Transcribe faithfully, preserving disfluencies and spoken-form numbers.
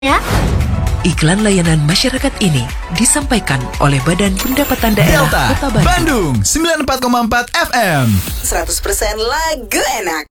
Ya. Iklan layanan masyarakat ini disampaikan oleh Badan Pendapatan Daerah Delta, Kota Bandung. Bandung sembilan puluh empat koma empat F M. seratus persen lagu enak.